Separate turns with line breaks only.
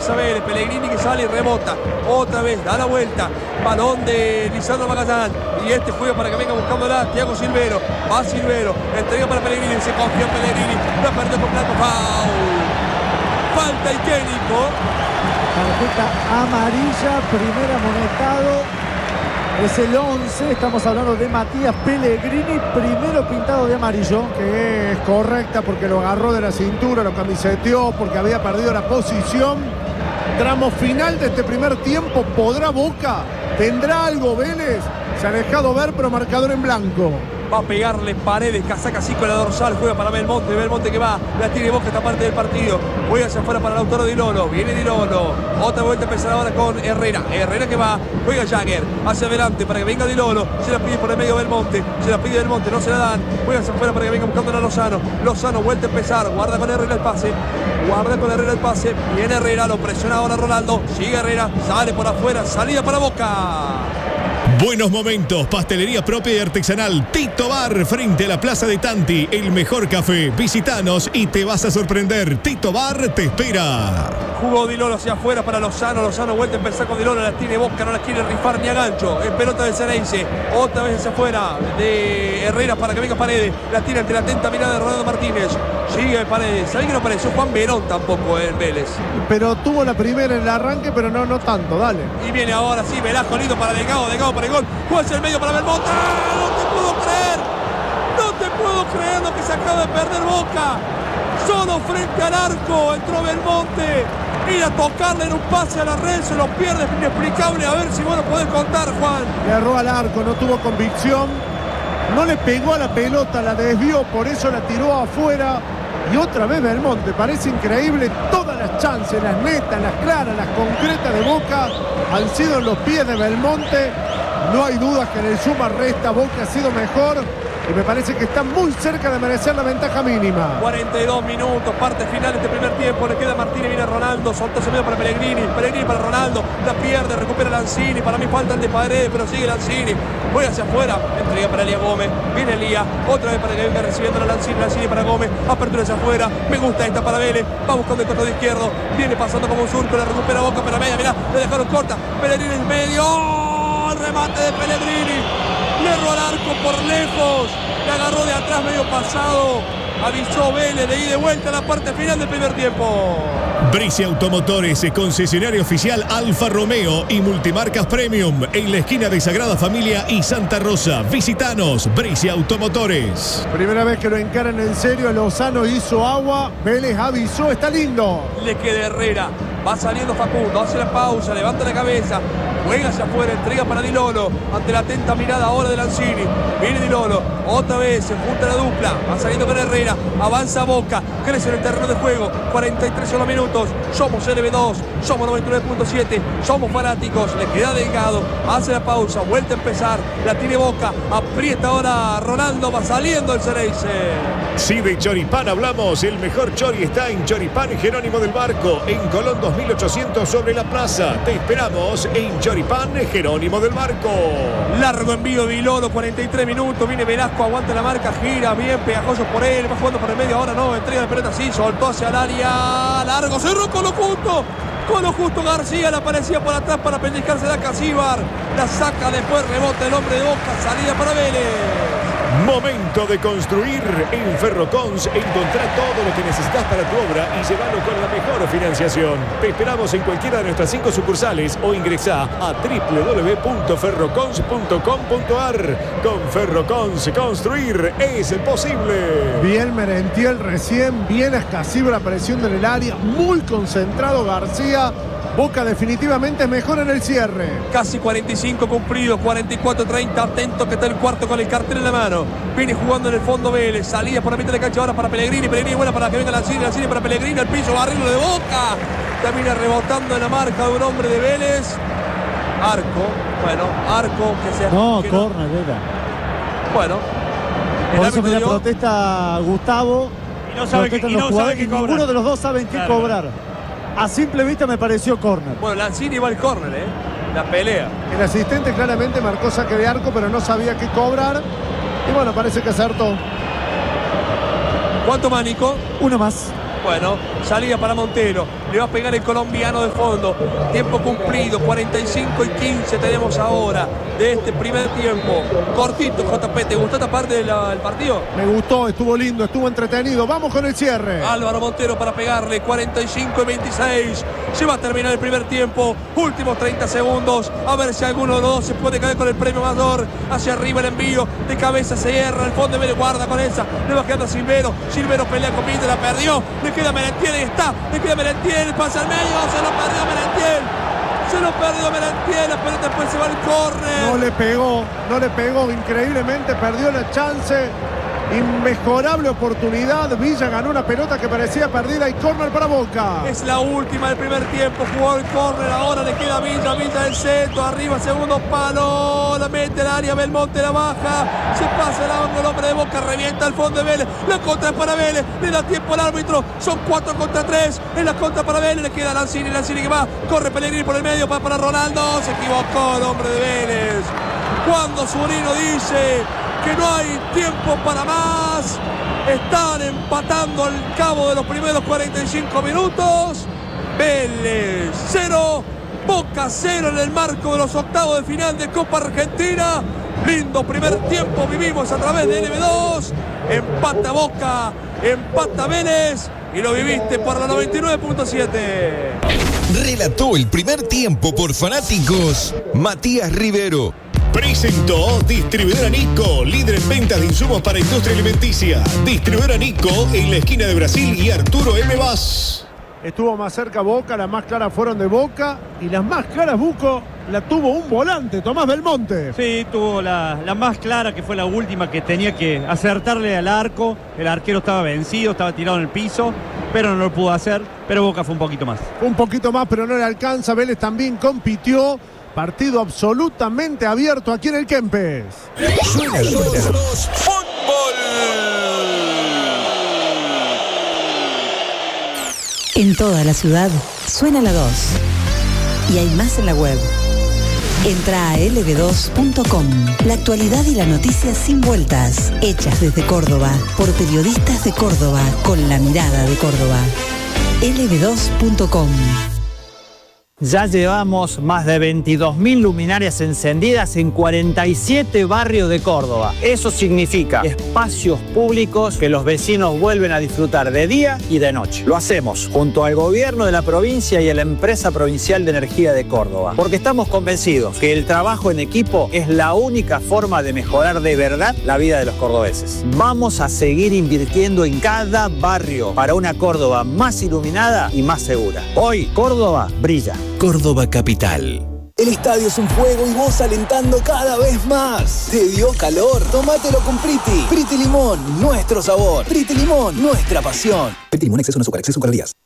ingresa Vélez. Pellegrini que sale y rebota. Otra vez, da la vuelta. Balón de Lisandro Magallán. Y este juega para que venga buscándola Thiago Silvero. Va Silvero. Entrega para Pellegrini. Se confía Pellegrini. La perdió con Blanco. Foul. Falta higiénico.
Tarjeta amarilla. Primer amonestado. Es el 11, estamos hablando de Matías Pellegrini, primero pintado de amarillo.
Que es correcta porque lo agarró de la cintura, lo camiseteó, porque había perdido la posición. Tramo final de este primer tiempo, ¿podrá Boca? ¿Tendrá algo Vélez? Se ha dejado ver, pero marcador en blanco.
Va a pegarle Paredes, casaca así con la dorsal, juega para Belmonte, Belmonte que va, la tiene Boca esta parte del partido, juega hacia afuera para Lautaro Di Lolo, viene Di Lolo, otra vuelta empezará ahora con Herrera, Herrera que va, juega Jagger, hacia adelante para que venga Di Lolo, se la pide por el medio Belmonte, se la pide Belmonte, no se la dan, juega hacia afuera para que venga buscando a Lozano, Lozano vuelta a empezar, guarda con Herrera el pase, viene Herrera, lo presiona ahora Ronaldo, sigue Herrera, sale por afuera, salida para Boca.
Buenos momentos, pastelería propia y artesanal Tito Bar, frente a la Plaza de Tanti, el mejor café. Visítanos y te vas a sorprender. Tito Bar te espera.
Jugó Di Lolo hacia afuera para Lozano, Lozano vuelta a empezar con Di Lolo, la tiene Boca, no la quiere rifar ni a gancho, en pelota del Ceneice, otra vez hacia afuera de Herrera para que venga Paredes, la tira ante la atenta mirada de Ronaldo Martínez, sigue Paredes, ¿sabés que no apareció Juan Verón tampoco en Vélez?
Pero tuvo la primera en el arranque, pero no tanto, dale.
Y viene ahora sí, Velasco lindo para Delgado, Delgado para el gol, juega hacia el medio para Belmonte. ¡Ah! No te puedo creer lo que se acaba de perder Boca, solo frente al arco entró Belmonte, ir a tocarle en un pase a la red, se lo pierde, es inexplicable, a ver si vos lo podés contar, Juan.
Le erró al arco, no tuvo convicción, no le pegó a la pelota, la desvió, por eso la tiró afuera. Y otra vez Belmonte, parece increíble, todas las chances, las netas, las claras, las concretas de Boca han sido en los pies de Belmonte. No hay dudas que en el suma-resta Boca ha sido mejor y me parece que está muy cerca de merecer la ventaja mínima.
42 minutos, parte final de este primer tiempo, le queda Martínez, viene Ronaldo, soltó ese medio para Pellegrini, Pellegrini para Ronaldo, la pierde, recupera Lanzini, para mí falta el de Paredes, pero sigue Lanzini, voy hacia afuera, entrega para Elías Gómez, viene Elías, otra vez para que venga recibiendo a Lanzini, Lanzini para Gómez, apertura hacia afuera, me gusta esta para Vélez, va buscando el costado izquierdo, viene pasando como un surco, la recupera Boca, pero media, mirá, le dejaron corta, Pellegrini en medio, ¡oh! El remate de Pellegrini, le erró al arco por lejos, le agarró de atrás medio pasado, avisó Vélez de ida y de vuelta a la parte final del primer tiempo.
Bricia Automotores, concesionario oficial Alfa Romeo y Multimarcas Premium en la esquina de Sagrada Familia y Santa Rosa. Visítanos, Bricia Automotores.
Primera vez que lo encaran en serio, Lozano hizo agua, Vélez avisó, está lindo.
Le queda Herrera, va saliendo Facundo, hace la pausa, levanta la cabeza, juega hacia afuera, entrega para Di Lolo, ante la atenta mirada ahora de Lanzini, viene Di Lolo, otra vez se junta la dupla, va saliendo con Herrera, avanza Boca, crece en el terreno de juego, 43 son los minutos, somos LB2, somos 99.7, somos fanáticos, le queda Delgado, hace la pausa, vuelta a empezar, la tiene Boca, aprieta ahora Ronaldo, va saliendo el Ceneice.
Si de choripán hablamos, el mejor chori está en Choripán Jerónimo del Barco, en Colón 2800 sobre la plaza. Te esperamos en Choripán Jerónimo del Barco.
Largo envío de Di Lolo, 43 minutos, viene Velasco, aguanta la marca, gira, bien pegajoso por él, va jugando por el medio, ahora no, entrega la pelota así, soltó hacia el área, largo, cerró con lo justo García, la aparecía por atrás para pellizcarse la Casíbar, la saca después, rebota el hombre de Boca, salida para Vélez.
Momento de construir. En Ferrocons encontrá todo lo que necesitas para tu obra y llévalo con la mejor financiación. Te esperamos en cualquiera de nuestras 5 sucursales o ingresá a www.ferrocons.com.ar. Con Ferrocons, construir es posible.
Bien Merentiel recién, bien Escasibra apareciendo en el área, muy concentrado García. Boca definitivamente es mejor en el cierre.
Casi 45 cumplidos, 44-30, atento que está el cuarto con el cartel en la mano. Viene jugando en el fondo Vélez, salida por la mitad de cancha ahora para Pellegrini, Pellegrini buena para que venga Lanzini, Lanzini para Pellegrini, al piso, barrilo de Boca. Termina rebotando en la marca de un hombre de Vélez. Arco que se...
No,
que
córner era.
Bueno.
Por eso me protesta Gustavo.
Y no sabe que cobrar.
Ninguno de los dos saben qué cobrar. A simple vista me pareció córner.
Bueno, Lanzini va al córner, la pelea.
El asistente claramente marcó saque de arco, pero no sabía qué cobrar. Y bueno, parece que acertó.
¿Cuánto más, Nico?
Uno más.
Bueno, salida para Montero, le va a pegar el colombiano de fondo, tiempo cumplido, 45 y 15 tenemos ahora de este primer tiempo, cortito. JP, ¿te gustó esta parte del partido?
Me gustó, estuvo lindo, estuvo entretenido. Vamos con el cierre.
Álvaro Montero para pegarle, 45 y 26. Se va a terminar el primer tiempo, últimos 30 segundos. A ver si alguno de los dos se puede caer con el premio mayor. Hacia arriba el envío, de cabeza se erra, el fondo de Vélez guarda con esa. Le va quedando a Silvero. Silvero pelea con Villa, la perdió. Le queda Merentiel, ahí está. Le queda Merentiel, pasa al medio, se lo perdió Merentiel. Se lo perdió Merentiel, la pelota después se va al córner.
No le pegó, increíblemente perdió la chance. Inmejorable oportunidad. Villa ganó una pelota que parecía perdida y córner para Boca.
Es la última del primer tiempo. Jugó el córner, ahora le queda Villa. Villa del centro, arriba, segundo palo. La mete al área, Belmonte la baja. Se pasa el ángulo, el hombre de Boca revienta al fondo de Vélez. La contra es para Vélez. Le da tiempo al árbitro. Son 4 contra 3. En la contra para Vélez. Le queda Lanzini que va. Corre Pellegrini por el medio para Ronaldo. Se equivocó el hombre de Vélez. Cuando Zurino dice que no hay tiempo para más, están empatando al cabo de los primeros 45 minutos. Vélez 0, Boca 0 en el marco de los octavos de final de Copa Argentina. Lindo primer tiempo vivimos a través de LB2. Empata Boca, empata Vélez y lo viviste por la 99.7.
Relató el primer tiempo por fanáticos Matías Rivero.
Presentó Distribuidora Nico, líder en ventas de insumos para industria alimenticia. Distribuidora Nico en la esquina de Brasil y Arturo M. Vaz.
Estuvo más cerca Boca, las más claras fueron de Boca y las más claras Buco la tuvo un volante, Tomás Belmonte.
Sí, tuvo la más clara, que fue la última, que tenía que acertarle al arco. El arquero estaba vencido, estaba tirado en el piso, pero no lo pudo hacer. Pero Boca fue un poquito más.
Un poquito más, pero no le alcanza. Vélez también compitió. Partido absolutamente abierto aquí en el Kempes.
Suena fútbol.
En toda la ciudad suena la 2. Y hay más en la web. Entra a lb2.com. La actualidad y la noticia sin vueltas. Hechas desde Córdoba, por periodistas de Córdoba, con la mirada de Córdoba. lb2.com.
Ya llevamos más de 22.000 luminarias encendidas en 47 barrios de Córdoba. Eso significa espacios públicos que los vecinos vuelven a disfrutar de día y de noche. Lo hacemos junto al gobierno de la provincia y a la empresa provincial de energía de Córdoba, porque estamos convencidos que el trabajo en equipo es la única forma de mejorar de verdad la vida de los cordobeses. Vamos a seguir invirtiendo en cada barrio para una Córdoba más iluminada y más segura. Hoy, Córdoba brilla.
Córdoba Capital.
El estadio es un juego y vos alentando cada vez más. ¿Te dio calor? Tómatelo con Priti. Priti Limón, nuestro sabor. Priti Limón, nuestra pasión. Priti Limón, exceso en azúcar, exceso en calorías.